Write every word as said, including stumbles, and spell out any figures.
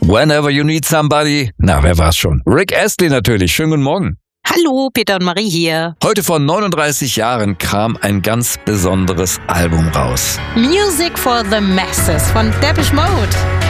Whenever you need somebody. Na, wer war's schon? Rick Astley natürlich. Schönen guten Morgen. Hallo, Peter und Marie hier. Heute vor neununddreißig Jahren kam ein ganz besonderes Album raus. Music for the Masses von Depeche Mode.